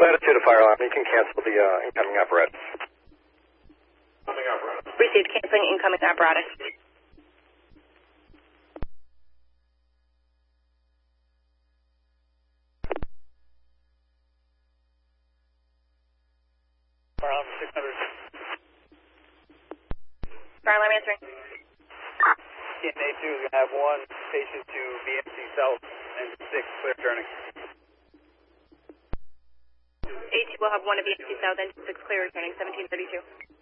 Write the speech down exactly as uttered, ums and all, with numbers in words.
Latitude of fire alarm. You can cancel the uh, incoming apparatus. Incoming apparatus. Received. Canceling incoming apparatus. Fire alarm six hundred. Fire alarm answering. T N A two is going to have one patient to B M C South and six clear turning. A two will have one to B M C South and six clear returning, seventeen thirty-two.